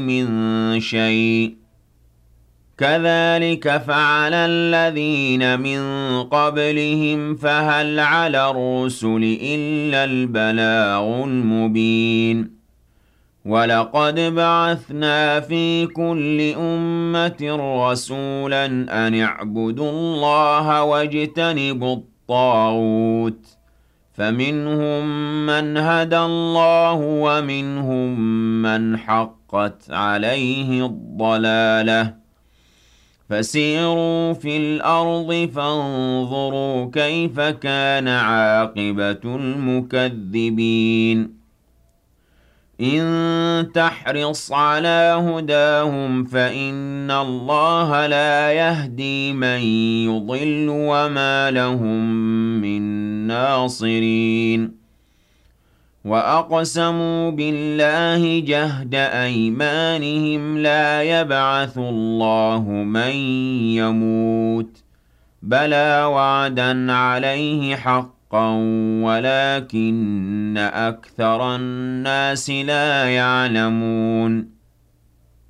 مِّن شَيْءٍ كَذَٰلِكَ فَعَلَ الَّذِينَ مِن قَبْلِهِمْ فَهَلْ عَلَى الرُّسُلِ إِلَّا الْبَلَاغُ الْمُبِينُ وَلَقَدْ بَعَثْنَا فِي كُلِّ أُمَّةٍ رَّسُولًا أَنِ اعْبُدُوا اللَّهَ وَاجْتَنِبُوا الطَّاغُوتَ ۖ فَمِنْهُم مَّنْ هَدَى اللَّهُ وَمِنْهُم مَّنْ حَقَّتْ عَلَيْهِ الضَّلَالَةُ ۚ فَسِيرُوا فِي الْأَرْضِ فَانظُرُوا كَيْفَ كَانَ عَاقِبَةُ الْمُكَذِّبِينَ إِن تَحْرِصْ عَلَىٰ هُدَاهُمْ فَإِنَّ اللَّهَ لَا يَهْدِي مَن يُضِلُّ وَمَا لَهُم مِّن نَّاصِرِينَ وَأَقْسَمُوا بِاللَّهِ جَهْدَ أَيْمَانِهِمْ لَا يَبْعَثُ اللَّهُ مَن يَمُوتُ ۚ بَلَىٰ وَعْدًا عَلَيْهِ حَقًّا وَلَٰكِنَّ أَكْثَرَ النَّاسِ لَا يَعْلَمُونَ